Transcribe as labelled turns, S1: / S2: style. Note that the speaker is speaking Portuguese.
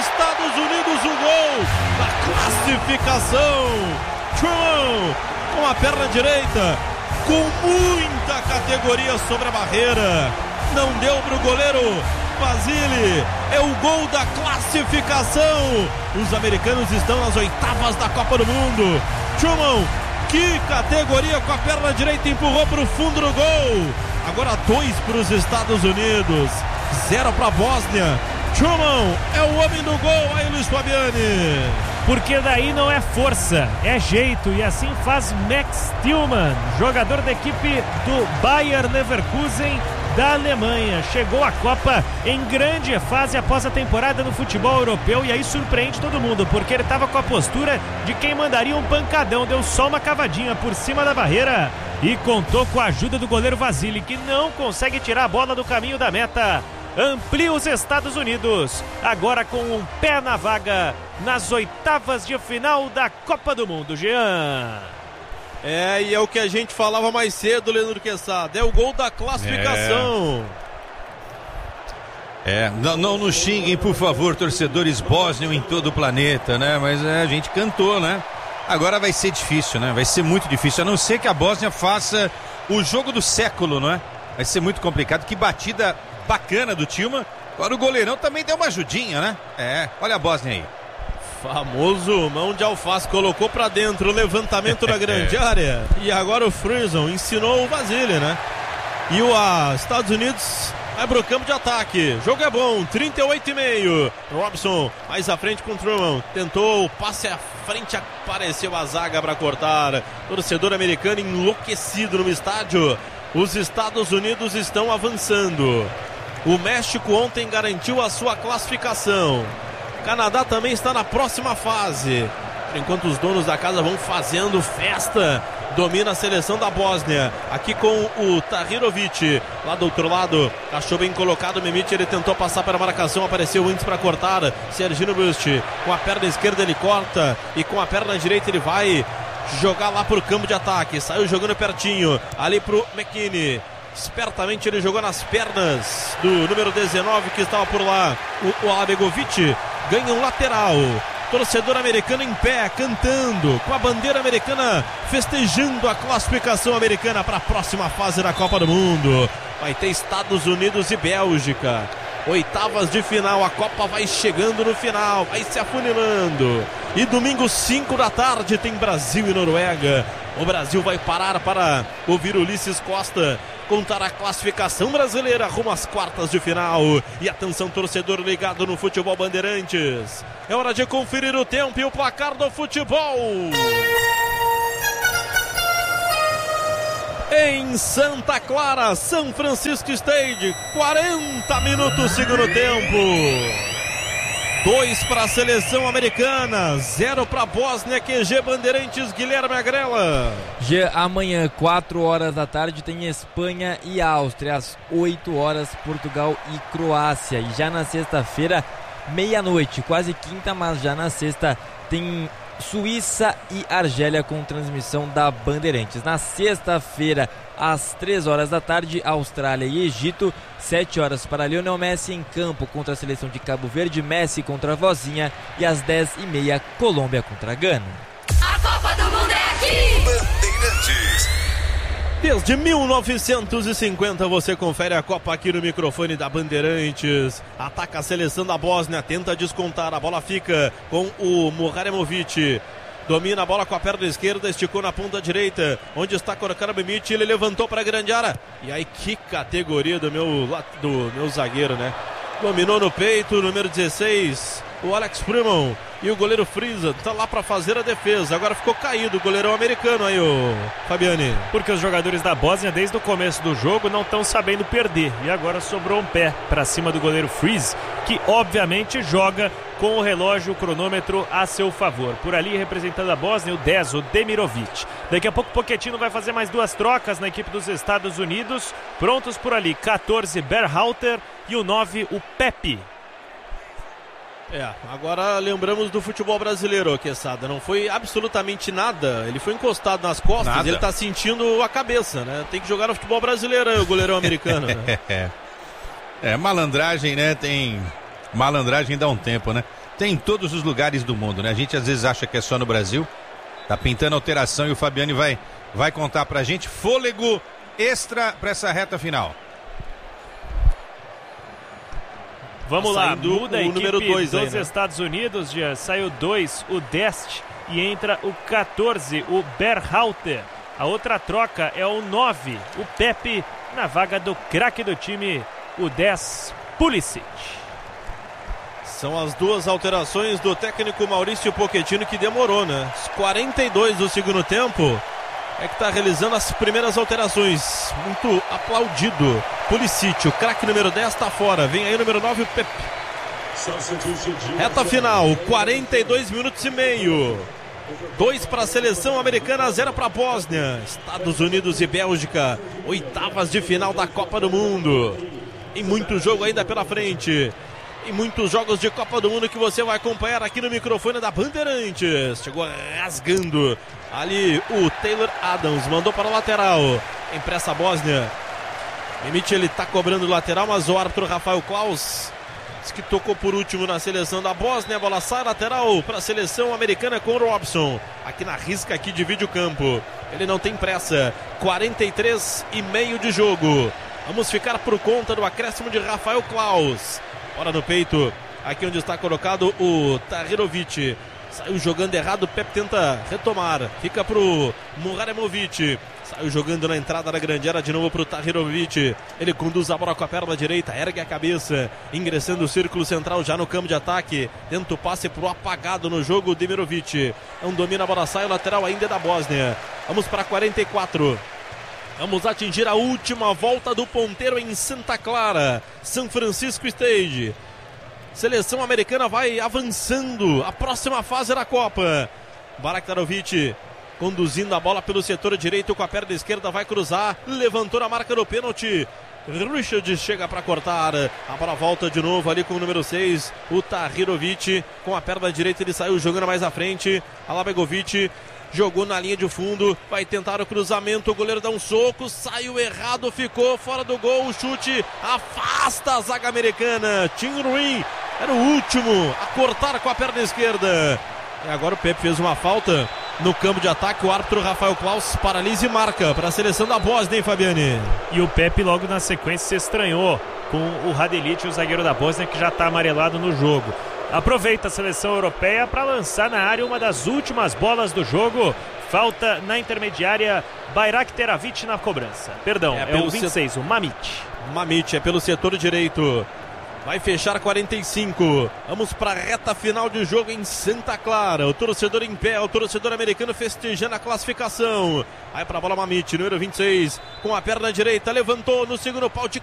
S1: Estados Unidos o gol da classificação. Truman com a perna direita, com muita categoria sobre a barreira. Não deu para o goleiro Basile. É o gol da classificação. Os americanos estão nas oitavas da Copa do Mundo. Truman, que categoria, com a perna direita empurrou para o fundo do gol. Agora 2 para os Estados Unidos, 0 para a Bósnia. Truman é o homem do gol. Aí, Luiz Fabiani.
S2: Porque daí não é força, é jeito, e assim faz Max Tillmann, jogador da equipe do Bayer Leverkusen da Alemanha. Chegou à Copa em grande fase após a temporada no futebol europeu, e aí surpreende todo mundo, porque ele estava com a postura de quem mandaria um pancadão. Deu só uma cavadinha por cima da barreira e contou com a ajuda do goleiro Vasily, que não consegue tirar a bola do caminho da meta. Amplia os Estados Unidos, agora com um pé na vaga nas oitavas de final da Copa do Mundo, Jean.
S1: E é o que a gente falava mais cedo, Leandro Quesada. É o gol da classificação.
S3: Não nos xinguem, por favor, torcedores bósnios em todo o planeta, né? Mas a gente cantou, né? Agora vai ser difícil, né? Vai ser muito difícil, a não ser que a Bósnia faça o jogo do século, não é? Vai ser muito complicado. Que batida bacana do Tillmann. Agora o goleirão também deu uma ajudinha, né? Olha a Bósnia aí.
S1: Famoso mão de alface, colocou pra dentro o levantamento da grande área. E agora o Friesen ensinou o Vasily, né? E o Estados Unidos vai pro campo de ataque. Jogo é bom, 38,5. Robson mais à frente com o Truman. Tentou o passe à frente, apareceu a zaga pra cortar. Torcedor americano enlouquecido no estádio. Os Estados Unidos estão avançando. O México ontem garantiu a sua classificação. Canadá também está na próxima fase. Enquanto os donos da casa vão fazendo festa, domina a seleção da Bósnia. Aqui com o Tahirovic. Lá do outro lado, achou bem colocado o Mimic. Ele tentou passar para a marcação, apareceu antes para cortar. Serginho Bust, com a perna esquerda ele corta. E com a perna direita ele vai jogar lá pro campo de ataque. Saiu jogando pertinho, ali pro McKinney. Espertamente ele jogou nas pernas do número 19 que estava por lá, o Alabegovic. Ganha um lateral. Torcedor americano em pé, cantando, com a bandeira americana, festejando a classificação americana para a próxima fase da Copa do Mundo. Vai ter Estados Unidos e Bélgica. Oitavas de final, a Copa vai chegando no final, vai se afunilando. E domingo 5 da tarde tem Brasil e Noruega. O Brasil vai parar para ouvir Ulisses Costa contar a classificação brasileira rumo às quartas de final. E atenção, torcedor ligado no Futebol Bandeirantes. É hora de conferir o tempo e o placar do futebol. Em Santa Clara, São Francisco State, 40 minutos segundo tempo. 2 para a seleção americana, 0 para a Bósnia. QG Bandeirantes, Guilherme Agrela.
S4: Amanhã, 4 horas da tarde, tem Espanha e Áustria. Às 8 horas, Portugal e Croácia. E já na sexta-feira, meia-noite, quase quinta, mas já na sexta, tem Suíça e Argélia com transmissão da Bandeirantes. Na sexta-feira, às 3 horas da tarde, Austrália e Egito. 7 horas para Lionel Messi em campo contra a seleção de Cabo Verde, Messi contra a Vozinha. E às 10h30, Colômbia contra Gana.
S5: A Copa do Mundo é aqui!
S1: Bandeirantes. Desde 1950 você confere a Copa aqui no microfone da Bandeirantes. Ataca a seleção da Bósnia, tenta descontar, a bola fica com o Muharemovic. Domina a bola com a perna esquerda, esticou na ponta direita, onde está colocando o Mimic, ele levantou para a grande área. E aí que categoria do meu zagueiro, né? Dominou no peito, número 16, o Alex Freeman. E o goleiro Friesen tá lá para fazer a defesa. Agora ficou caído o goleirão americano aí, o Fabiani.
S2: Porque os jogadores da Bósnia, desde o começo do jogo, não estão sabendo perder. E agora sobrou um pé para cima do goleiro Friesen, que obviamente joga com o relógio, o cronômetro a seu favor. Por ali, representando a Bósnia, o 10, o Demirovic. Daqui a pouco o Pochettino vai fazer mais 2 trocas na equipe dos Estados Unidos. Prontos por ali, 14, Berhalter e o 9, o Pepe.
S1: Agora lembramos do futebol brasileiro, Quesada. Não foi absolutamente nada. Ele foi encostado nas costas, nada. Ele tá sentindo a cabeça, né? Tem que jogar no futebol brasileiro aí, o goleirão americano, né?
S3: Malandragem, né? Malandragem dá um tempo, né? tem em todos os lugares do mundo, né? A gente às vezes acha que é só no Brasil. Tá pintando alteração e o Fabiani vai contar pra gente. Fôlego extra pra essa reta final.
S2: Vamos lá, muda a equipe
S1: número 2
S2: dos
S1: aí, né?
S2: Estados Unidos, já saiu 2, o Dest, e entra o 14, o Berhalter. A outra troca é o 9, o Pepe, na vaga do craque do time, o 10, Pulisic.
S1: São as duas alterações do técnico Maurício Pochettino, que demorou, né? Os 42 do segundo tempo é que está realizando as primeiras alterações. Muito aplaudido. Pulisic, o craque número 10 está fora. Vem aí o número 9, o Pepe. Reta final, 42 minutos e meio. 2 para a seleção americana, 0 para a Bósnia. Estados Unidos e Bélgica, oitavas de final da Copa do Mundo. E muito jogo ainda pela frente. E muitos jogos de Copa do Mundo que você vai acompanhar aqui no microfone da Bandeirantes. Chegou rasgando ali o Taylor Adams, mandou para o lateral. Empresta a Bósnia. Limite, ele está cobrando o lateral, mas o árbitro Rafael Klaus diz que tocou por último na seleção da Bósnia. A bola sai lateral para a seleção americana com o Robson. Aqui na risca, aqui divide o campo. Ele não tem pressa. 43,5 de jogo. Vamos ficar por conta do acréscimo de Rafael Klaus. Bola no peito, aqui onde está colocado o Tahirovic. Saiu jogando errado, o Pepe tenta retomar. Fica pro Muraremovic. Saiu jogando na entrada da grande área de novo pro Tahirovic. Ele conduz a bola com a perna direita, ergue a cabeça, ingressando o círculo central já no campo de ataque. Tenta o passe pro apagado no jogo, Demirovic. Não domina a bola, sai o lateral ainda é da Bósnia. Vamos para 44. Vamos atingir a última volta do ponteiro em Santa Clara, São Francisco Stage. Seleção americana vai avançando a próxima fase da Copa. Baraktarovic conduzindo a bola pelo setor direito com a perna esquerda, vai cruzar, levantou na marca do pênalti. Richard chega para cortar, a bola volta de novo ali com o número 6, o Tahirovic com a perna direita, ele saiu jogando mais à frente. Alabegovic jogou na linha de fundo, vai tentar o cruzamento, o goleiro dá um soco, saiu errado, ficou fora do gol, o chute afasta a zaga americana. Tim Ruin era o último a cortar com a perna esquerda. E agora o Pepe fez uma falta no campo de ataque, o árbitro Rafael Klaus paralisa e marca para a seleção da Bósnia, hein, Fabiani?
S2: E o Pepe logo na sequência se estranhou com o Radelic, o zagueiro da Bósnia, que já está amarelado no jogo. Aproveita a seleção europeia para lançar na área uma das últimas bolas do jogo. Falta na intermediária, Bayraktarovic na cobrança. Perdão, é o 26, o Mamic.
S1: Mamic, é pelo setor direito. Vai fechar 45. Vamos para a reta final de jogo em Santa Clara. O torcedor em pé, o torcedor americano festejando a classificação. Vai para a bola Mamic, número 26, com a perna direita, levantou no segundo pau de